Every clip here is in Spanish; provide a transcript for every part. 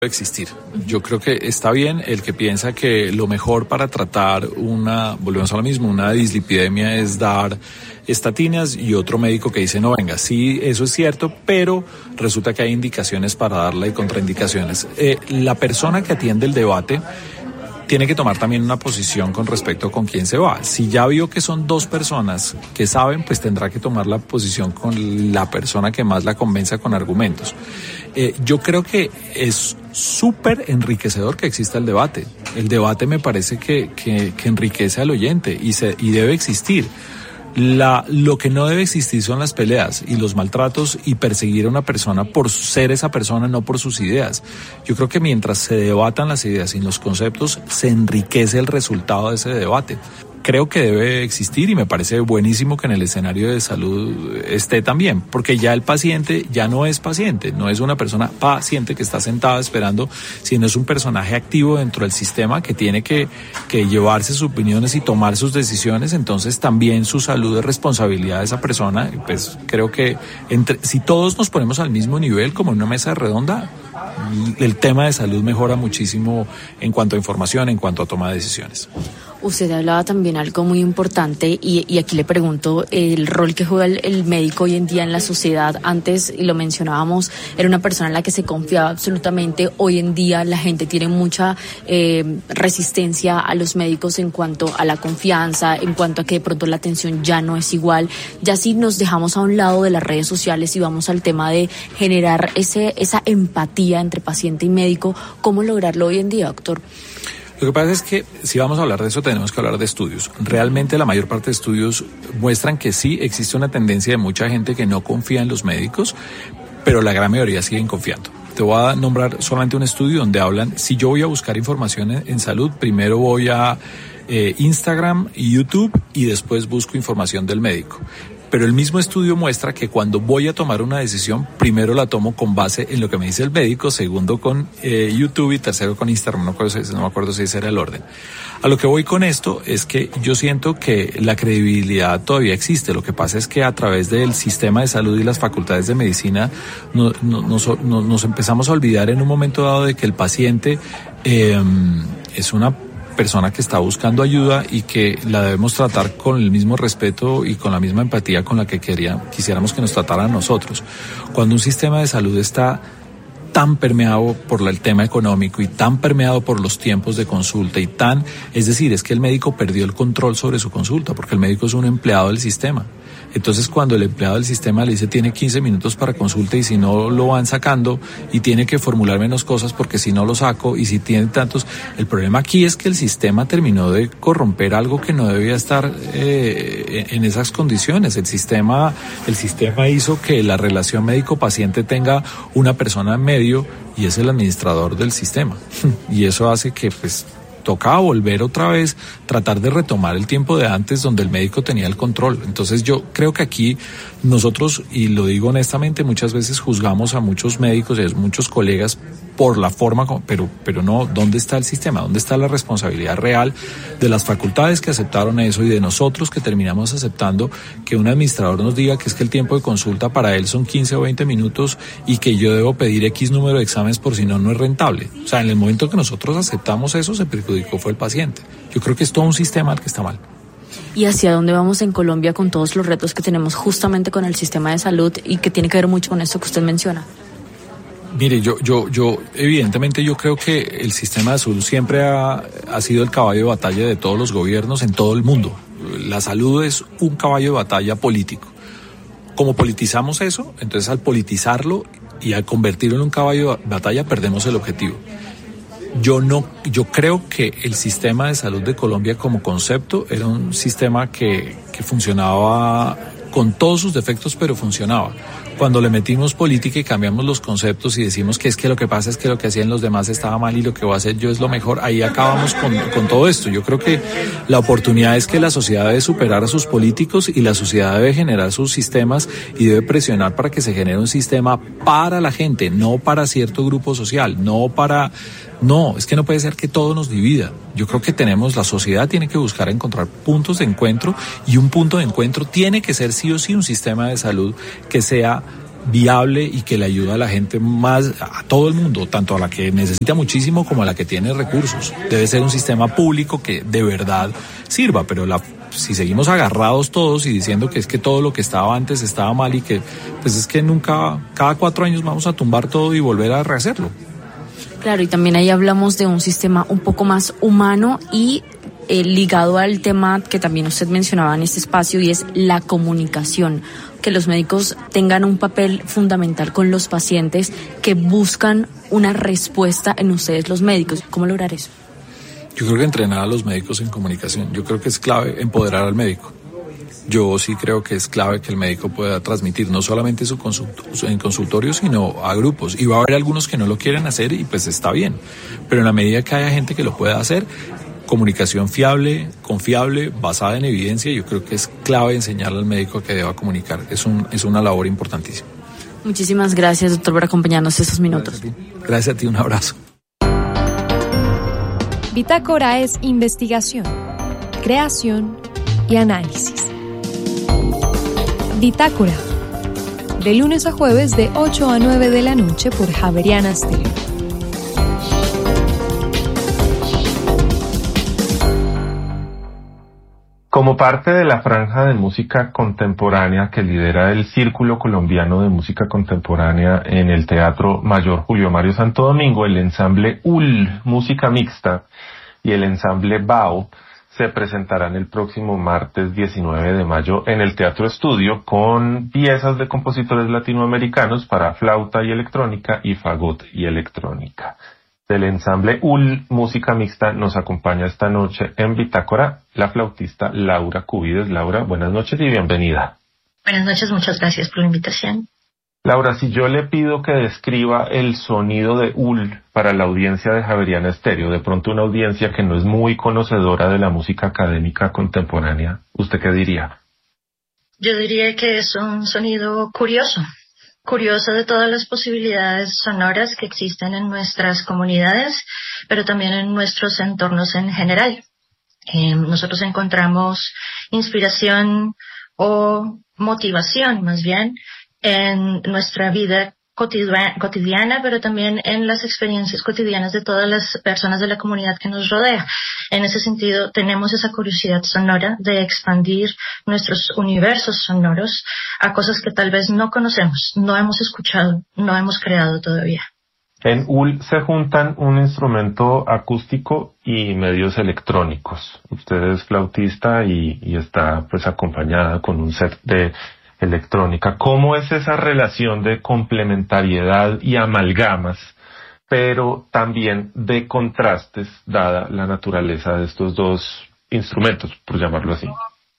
existir. Yo creo que está bien el que piensa que lo mejor para tratar volvemos a lo mismo, una dislipidemia es dar estatinas, y otro médico que dice no, venga, sí, eso es cierto, pero resulta que hay indicaciones para darla y contraindicaciones. La persona que atiende el debate tiene que tomar también una posición con respecto con quién se va. Si ya vio que son dos personas que saben, pues tendrá que tomar la posición con la persona que más la convenza con argumentos. Yo creo que es súper enriquecedor que exista el debate. El debate me parece que enriquece al oyente y debe existir. Lo que no debe existir son las peleas y los maltratos y perseguir a una persona por ser esa persona, no por sus ideas. Yo creo que mientras se debatan las ideas y los conceptos, se enriquece el resultado de ese debate. Creo que debe existir y me parece buenísimo que en el escenario de salud esté también, porque ya el paciente ya no es paciente, no es una persona paciente que está sentada esperando, sino es un personaje activo dentro del sistema que tiene que llevarse sus opiniones y tomar sus decisiones. Entonces también su salud es responsabilidad de esa persona. Pues creo que si todos nos ponemos al mismo nivel como en una mesa redonda, el tema de salud mejora muchísimo en cuanto a información, en cuanto a toma de decisiones. Usted hablaba también algo muy importante y aquí le pregunto el rol que juega el médico hoy en día en la sociedad. Antes, y lo mencionábamos, era una persona en la que se confiaba absolutamente. Hoy en día la gente tiene mucha resistencia a los médicos en cuanto a la confianza, en cuanto a que de pronto la atención ya no es igual. Ya si nos dejamos a un lado de las redes sociales y vamos al tema de generar esa empatía entre paciente y médico, ¿cómo lograrlo hoy en día, doctor? Lo que pasa es que si vamos a hablar de eso tenemos que hablar de estudios. Realmente la mayor parte de estudios muestran que sí existe una tendencia de mucha gente que no confía en los médicos, pero la gran mayoría siguen confiando. Te voy a nombrar solamente un estudio donde hablan, si yo voy a buscar información en salud, primero voy a Instagram y YouTube y después busco información del médico. Pero el mismo estudio muestra que cuando voy a tomar una decisión, primero la tomo con base en lo que me dice el médico, segundo con YouTube y tercero con Instagram. No me acuerdo si ese era el orden. A lo que voy con esto es que yo siento que la credibilidad todavía existe. Lo que pasa es que a través del sistema de salud y las facultades de medicina nos empezamos a olvidar en un momento dado de que el paciente es una persona que está buscando ayuda y que la debemos tratar con el mismo respeto y con la misma empatía con la que quisiéramos que nos trataran a nosotros. Cuando un sistema de salud está tan permeado por el tema económico y tan permeado por los tiempos de consulta es decir, es que el médico perdió el control sobre su consulta porque el médico es un empleado del sistema. Entonces cuando el empleado del sistema le dice tiene 15 minutos para consulta y si no lo van sacando y tiene que formular menos cosas porque si no lo saco y si tiene tantos, el problema aquí es que el sistema terminó de corromper algo que no debía estar en esas condiciones. El sistema hizo que la relación médico-paciente tenga una persona en medio y es el administrador del sistema y eso hace que pues toca volver otra vez, tratar de retomar el tiempo de antes donde el médico tenía el control. Entonces yo creo que aquí nosotros, y lo digo honestamente, muchas veces juzgamos a muchos médicos y a muchos colegas por la forma, pero no, ¿dónde está el sistema? ¿Dónde está la responsabilidad real de las facultades que aceptaron eso y de nosotros que terminamos aceptando que un administrador nos diga que es que el tiempo de consulta para él son 15 o 20 minutos y que yo debo pedir X número de exámenes por si no es rentable? O sea, en el momento que nosotros aceptamos eso, se perjudicó fue el paciente. Yo creo que es todo un sistema que está mal. ¿Y hacia dónde vamos en Colombia con todos los retos que tenemos justamente con el sistema de salud y que tiene que ver mucho con esto que usted menciona? Mire, yo evidentemente yo creo que el sistema de salud siempre ha sido el caballo de batalla de todos los gobiernos en todo el mundo. La salud es un caballo de batalla político. Como politizamos eso, entonces al politizarlo y al convertirlo en un caballo de batalla perdemos el objetivo. Yo creo que el sistema de salud de Colombia como concepto era un sistema que funcionaba con todos sus defectos, pero funcionaba. Cuando le metimos política y cambiamos los conceptos y decimos que es que lo que pasa es que lo que hacían los demás estaba mal y lo que voy a hacer yo es lo mejor, ahí acabamos con todo esto. Yo creo que la oportunidad es que la sociedad debe superar a sus políticos y la sociedad debe generar sus sistemas y debe presionar para que se genere un sistema para la gente, no para cierto grupo social, No, es que no puede ser que todo nos divida. Yo creo que la sociedad tiene que buscar encontrar puntos de encuentro y un punto de encuentro tiene que ser sí o sí un sistema de salud que sea viable y que le ayuda a la gente más, a todo el mundo, tanto a la que necesita muchísimo como a la que tiene recursos. Debe ser un sistema público que de verdad sirva, pero si seguimos agarrados todos y diciendo que es que todo lo que estaba antes estaba mal y que pues es que nunca, cada 4 años vamos a tumbar todo y volver a rehacerlo. Claro, y también ahí hablamos de un sistema un poco más humano y ligado al tema que también usted mencionaba en este espacio, y es la comunicación, que los médicos tengan un papel fundamental con los pacientes que buscan una respuesta en ustedes los médicos. ¿Cómo lograr eso? Yo creo que entrenar a los médicos en comunicación, yo creo que es clave empoderar al médico. Yo sí creo que es clave que el médico pueda transmitir no solamente en consultorio, sino a grupos. Y va a haber algunos que no lo quieren hacer y pues está bien. Pero en la medida que haya gente que lo pueda hacer, comunicación fiable, confiable, basada en evidencia, yo creo que es clave enseñarle al médico que deba comunicar. Es una labor importantísima. Muchísimas gracias, doctor, por acompañarnos estos minutos. Gracias a ti, un abrazo. Bitácora es investigación, creación y análisis. Bitácora, de lunes a jueves de 8 a 9 de la noche por Javerianas TV. Como parte de la franja de música contemporánea que lidera el Círculo Colombiano de Música Contemporánea en el Teatro Mayor Julio Mario Santo Domingo, el ensamble UL, Música Mixta, y el ensamble BAO se presentarán el próximo martes 19 de mayo en el Teatro Estudio con piezas de compositores latinoamericanos para flauta y electrónica y fagot y electrónica. Del ensamble UL Música Mixta nos acompaña esta noche en Bitácora la flautista Laura Cubides. Laura, buenas noches y bienvenida. Buenas noches, muchas gracias por la invitación. Laura, si yo le pido que describa el sonido de UL para la audiencia de Javeriana Estéreo, de pronto una audiencia que no es muy conocedora de la música académica contemporánea, ¿usted qué diría? Yo diría que es un sonido curioso de todas las posibilidades sonoras que existen en nuestras comunidades, pero también en nuestros entornos en general. Nosotros encontramos inspiración o motivación, más bien, en nuestra vida cotidiana, pero también en las experiencias cotidianas de todas las personas de la comunidad que nos rodea. En ese sentido, tenemos esa curiosidad sonora de expandir nuestros universos sonoros a cosas que tal vez no conocemos, no hemos escuchado, no hemos creado todavía. En UL se juntan un instrumento acústico y medios electrónicos. Usted es flautista y está pues acompañada con un set de electrónica. ¿Cómo es esa relación de complementariedad y amalgamas, pero también de contrastes, dada la naturaleza de estos dos instrumentos, por llamarlo así?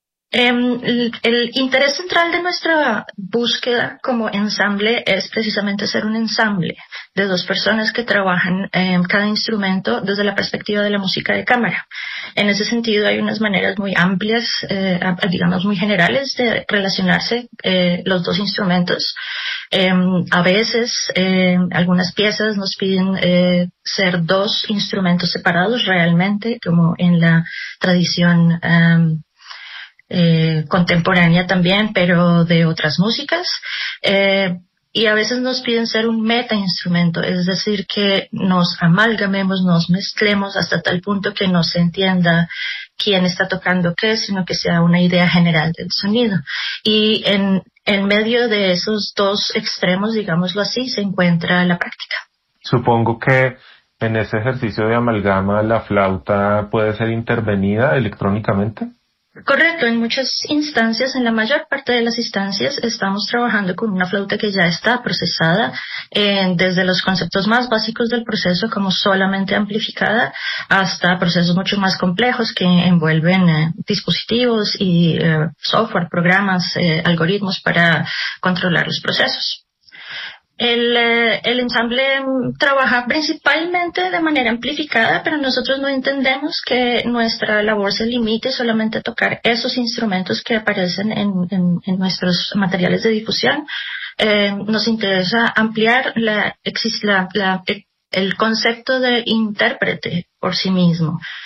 El interés central de nuestra búsqueda como ensamble es precisamente ser un ensamble de dos personas que trabajan cada instrumento desde la perspectiva de la música de cámara. En ese sentido hay unas maneras muy amplias, digamos muy generales, de relacionarse los dos instrumentos. A veces algunas piezas nos piden ser dos instrumentos separados realmente, como en la tradición contemporánea también, pero de otras músicas, y a veces nos piden ser un meta instrumento, es decir, que nos amalgamemos, nos mezclemos hasta tal punto que no se entienda quién está tocando qué, sino que sea una idea general del sonido. Y en medio de esos dos extremos, digámoslo así, se encuentra la práctica. Supongo que en ese ejercicio de amalgama la flauta puede ser intervenida electrónicamente. Correcto, en muchas instancias, en la mayor parte de las instancias, estamos trabajando con una flauta que ya está procesada, desde los conceptos más básicos del proceso, como solamente amplificada, hasta procesos mucho más complejos que envuelven dispositivos y software, programas, algoritmos para controlar los procesos. El ensamble trabaja principalmente de manera amplificada, pero nosotros no entendemos que nuestra labor se limite solamente a tocar esos instrumentos que aparecen en nuestros materiales de difusión. Nos interesa ampliar el concepto de intérprete por sí mismo.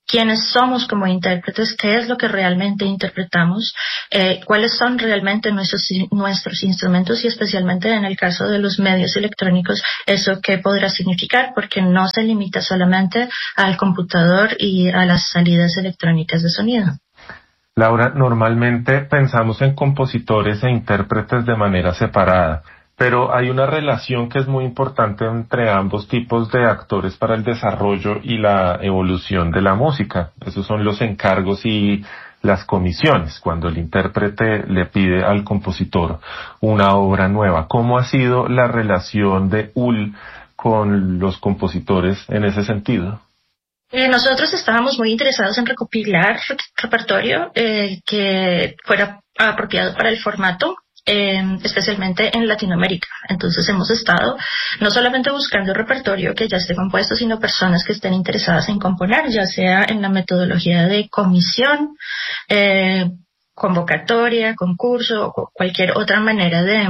quiénes somos como intérpretes, qué es lo que realmente interpretamos, cuáles son realmente nuestros instrumentos y especialmente en el caso de los medios electrónicos, eso qué podrá significar, porque no se limita solamente al computador y a las salidas electrónicas de sonido. Laura, normalmente pensamos en compositores e intérpretes de manera separada, pero hay una relación que es muy importante entre ambos tipos de actores para el desarrollo y la evolución de la música. Esos son los encargos y las comisiones, cuando el intérprete le pide al compositor una obra nueva. ¿Cómo ha sido la relación de UL con los compositores en ese sentido? Nosotros estábamos muy interesados en recopilar repertorio que fuera apropiado para el formato, especialmente en Latinoamérica. Entonces hemos estado no solamente buscando repertorio que ya esté compuesto, sino personas que estén interesadas en componer, ya sea en la metodología de comisión, convocatoria, concurso o cualquier otra manera de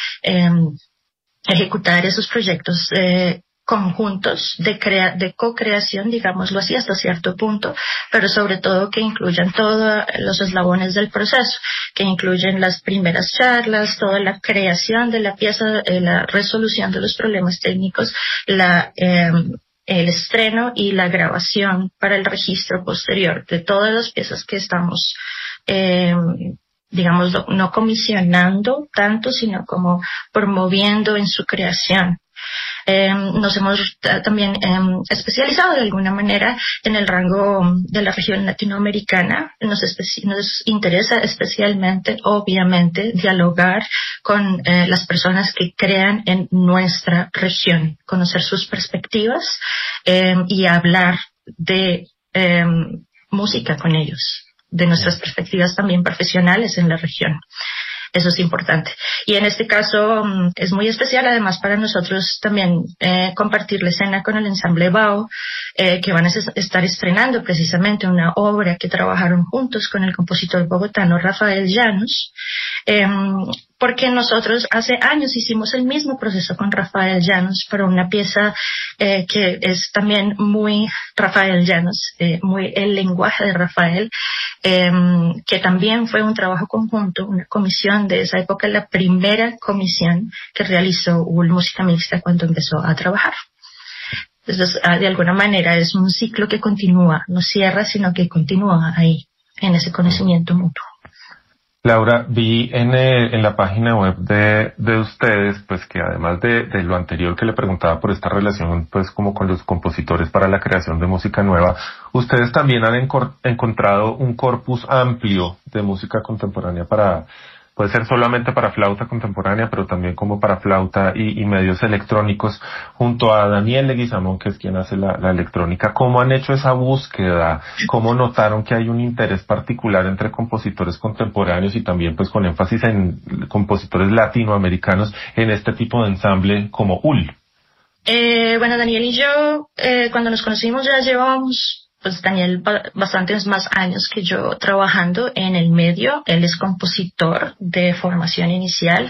ejecutar esos proyectos conjuntos de co-creación, digámoslo así, hasta cierto punto, pero sobre todo que incluyan todos los eslabones del proceso, que incluyen las primeras charlas, toda la creación de la pieza, la resolución de los problemas técnicos, el estreno y la grabación para el registro posterior de todas las piezas que estamos digamos, no comisionando tanto, sino como promoviendo en su creación. Nos hemos también especializado de alguna manera en el rango de la región latinoamericana. Nos interesa especialmente, obviamente, dialogar con las personas que crean en nuestra región, conocer sus perspectivas y hablar de música con ellos, de nuestras perspectivas también profesionales en la región. Eso es importante. Y en este caso es muy especial además para nosotros también compartir la escena con el ensamble BAO, que van a estar estrenando precisamente una obra que trabajaron juntos con el compositor bogotano Rafael Llanos, porque nosotros hace años hicimos el mismo proceso con Rafael Llanos para una pieza que es también muy Rafael Llanos, muy el lenguaje de Rafael, que también fue un trabajo conjunto, una comisión de esa época, la primera comisión que realizó UL Música Mixta cuando empezó a trabajar. Entonces, de alguna manera es un ciclo que continúa, no cierra, sino que continúa ahí, en ese conocimiento mutuo. Laura, vi en la página web de ustedes, pues que además de lo anterior que le preguntaba por esta relación, pues como con los compositores para la creación de música nueva, ustedes también han encontrado un corpus amplio de música contemporánea puede ser solamente para flauta contemporánea, pero también como para flauta y medios electrónicos, junto a Daniel Leguizamón, que es quien hace la electrónica. ¿Cómo han hecho esa búsqueda? ¿Cómo notaron que hay un interés particular entre compositores contemporáneos y también pues con énfasis en compositores latinoamericanos en este tipo de ensamble como UL? Bueno, Daniel y yo, cuando nos conocimos ya llevábamos pues Daniel bastantes más años que yo trabajando en el medio. Él es compositor de formación inicial,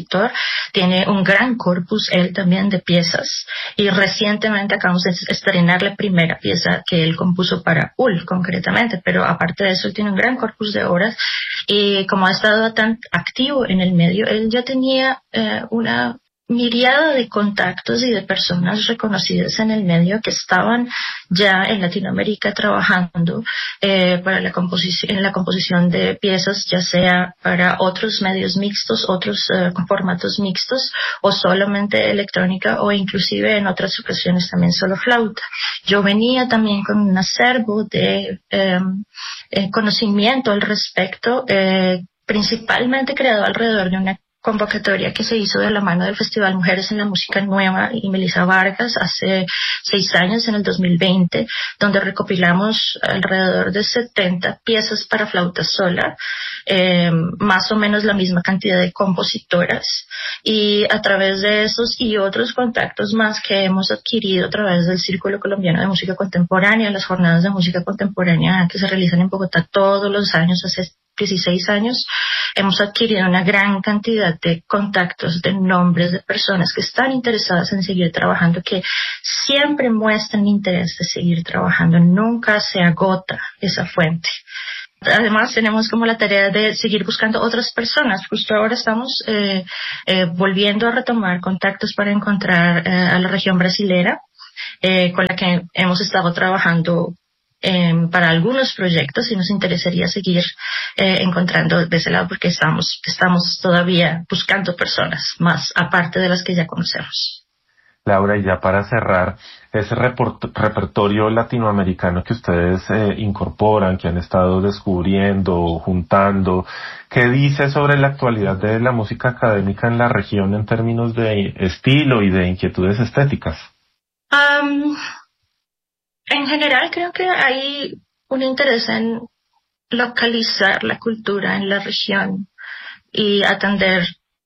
tiene un gran corpus él también de piezas y recientemente acabamos de estrenar la primera pieza que él compuso para UL concretamente, pero aparte de eso él tiene un gran corpus de obras y como ha estado tan activo en el medio, él ya tenía una miriada de contactos y de personas reconocidas en el medio que estaban ya en Latinoamérica trabajando para en la composición de piezas, ya sea para otros medios mixtos, otros formatos mixtos o solamente electrónica o inclusive en otras ocasiones también solo flauta. Yo venía también con un acervo de conocimiento al respecto, principalmente creado alrededor de una convocatoria que se hizo de la mano del Festival Mujeres en la Música Nueva y Melissa Vargas hace 6 años, en el 2020, donde recopilamos alrededor de 70 piezas para flauta sola, más o menos la misma cantidad de compositoras, y a través de esos y otros contactos más que hemos adquirido a través del Círculo Colombiano de Música Contemporánea, las jornadas de música contemporánea que se realizan en Bogotá todos los años hace 16 años, hemos adquirido una gran cantidad de contactos, de nombres de personas que están interesadas en seguir trabajando, que siempre muestran interés de seguir trabajando. Nunca se agota esa fuente. Además, tenemos como la tarea de seguir buscando otras personas. Justo ahora estamos volviendo a retomar contactos para encontrar a la región brasilera, con la que hemos estado trabajando para algunos proyectos, y nos interesaría seguir encontrando de ese lado, porque estamos todavía buscando personas más aparte de las que ya conocemos. Laura, y ya para cerrar, ese repertorio latinoamericano que ustedes incorporan, que han estado descubriendo, juntando, ¿qué dice sobre la actualidad de la música académica en la región en términos de estilo y de inquietudes estéticas? En general, creo que hay un interés en localizar la cultura en la región y atender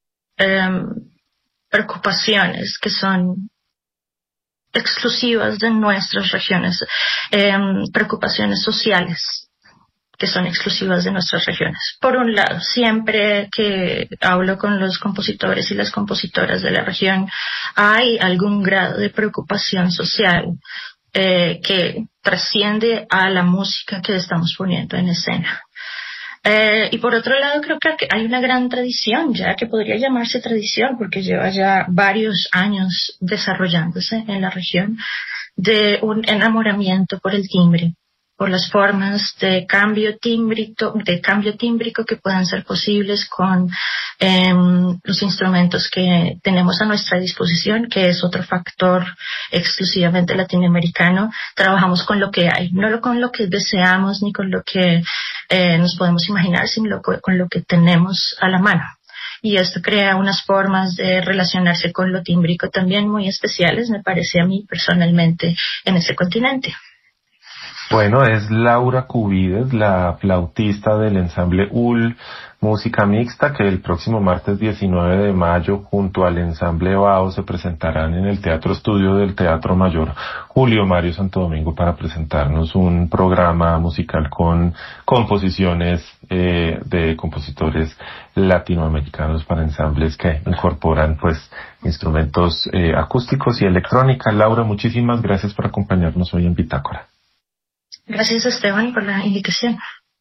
preocupaciones que son exclusivas de nuestras regiones, preocupaciones sociales que son exclusivas de nuestras regiones. Por un lado, siempre que hablo con los compositores y las compositoras de la región, hay algún grado de preocupación social que trasciende a la música que estamos poniendo en escena. Y por otro lado, creo que hay una gran tradición ya, que podría llamarse tradición, porque lleva ya varios años desarrollándose en la región, de un enamoramiento por el timbre, por las formas de cambio tímbrico que puedan ser posibles con los instrumentos que tenemos a nuestra disposición, que es otro factor exclusivamente latinoamericano. Trabajamos con lo que hay, no con lo que deseamos ni con lo que nos podemos imaginar, sino con lo que tenemos a la mano. Y esto crea unas formas de relacionarse con lo tímbrico también muy especiales, me parece a mí personalmente, en ese continente. Bueno, es Laura Cubides, la flautista del ensamble UL Música Mixta, que el próximo martes 19 de mayo junto al ensamble BAO se presentarán en el Teatro Estudio del Teatro Mayor Julio Mario Santo Domingo para presentarnos un programa musical con composiciones de compositores latinoamericanos para ensambles que incorporan pues instrumentos acústicos y electrónica. Laura, muchísimas gracias por acompañarnos hoy en Bitácora. Gracias, Esteban, por la invitación.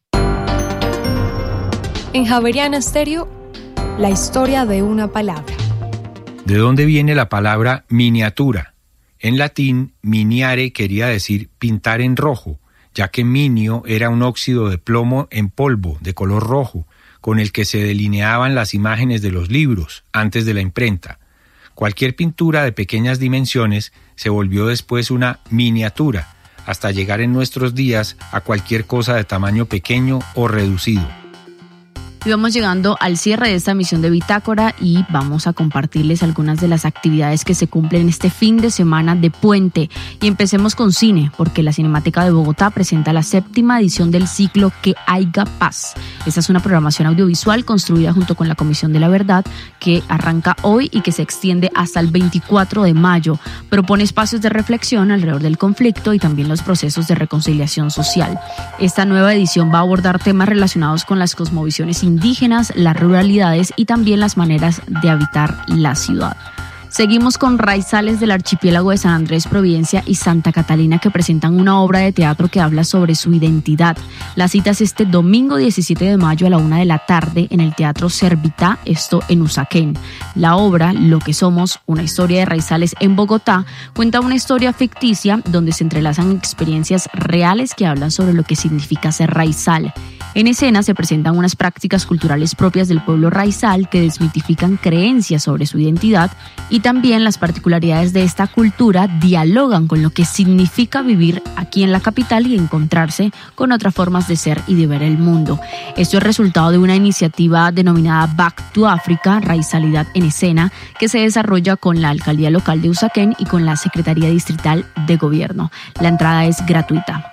En Javeriana Stereo, la historia de una palabra. ¿De dónde viene la palabra miniatura? En latín, miniare quería decir pintar en rojo, ya que minio era un óxido de plomo en polvo de color rojo, con el que se delineaban las imágenes de los libros antes de la imprenta. Cualquier pintura de pequeñas dimensiones se volvió después una miniatura, hasta llegar en nuestros días a cualquier cosa de tamaño pequeño o reducido. Y vamos llegando al cierre de esta emisión de Bitácora y vamos a compartirles algunas de las actividades que se cumplen este fin de semana de puente. Y empecemos con cine, porque la Cinemateca de Bogotá presenta la 7ª edición del ciclo Que Haiga Paz. Esta es una programación audiovisual construida junto con la Comisión de la Verdad, que arranca hoy y que se extiende hasta el 24 de mayo. Propone espacios de reflexión alrededor del conflicto y también los procesos de reconciliación social. Esta nueva edición va a abordar temas relacionados con las cosmovisiones indígenas, las ruralidades y también las maneras de habitar la ciudad. Seguimos con Raizales del archipiélago de San Andrés, Providencia y Santa Catalina, que presentan una obra de teatro que habla sobre su identidad. La cita es este domingo 17 de mayo a la 1 de la tarde en el Teatro Servitá, esto en Usaquén. La obra, Lo que somos, una historia de Raizales en Bogotá, cuenta una historia ficticia donde se entrelazan experiencias reales que hablan sobre lo que significa ser raizal. En escena se presentan unas prácticas culturales propias del pueblo raizal que desmitifican creencias sobre su identidad, y también las particularidades de esta cultura dialogan con lo que significa vivir aquí en la capital y encontrarse con otras formas de ser y de ver el mundo. Esto es resultado de una iniciativa denominada Back to Africa, Raizalidad en Escena, que se desarrolla con la Alcaldía Local de Usaquén y con la Secretaría Distrital de Gobierno. La entrada es gratuita.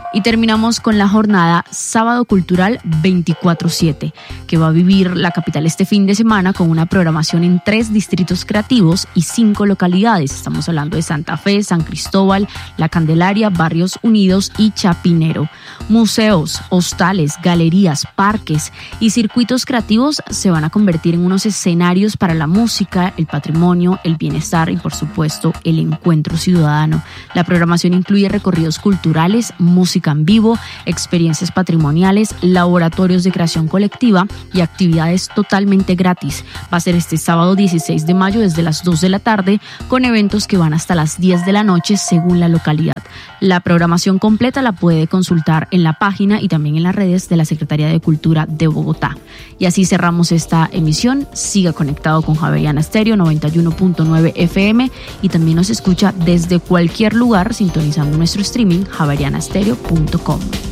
Y terminamos con la jornada Sábado Cultural 24/7, que va a vivir la capital este fin de semana con una programación en 3 distritos creativos y 5 localidades. Estamos hablando de Santa Fe, San Cristóbal, La Candelaria, Barrios Unidos y Chapinero. Museos, hostales, galerías, parques y circuitos creativos se van a convertir en unos escenarios para la música, el patrimonio, el bienestar y, por supuesto, el encuentro ciudadano. La programación incluye recorridos culturales, música en vivo, experiencias patrimoniales, laboratorios de creación colectiva y actividades totalmente gratis. Va a ser este sábado 16 de mayo desde las 2 de la tarde con eventos que van hasta las 10 de la noche según la localidad. La programación completa la puede consultar en la página y también en las redes de la Secretaría de Cultura de Bogotá. Y así cerramos esta emisión. Siga conectado con Javeriana Estéreo 91.9 FM y también nos escucha desde cualquier lugar sintonizando nuestro streaming javerianastereo.com.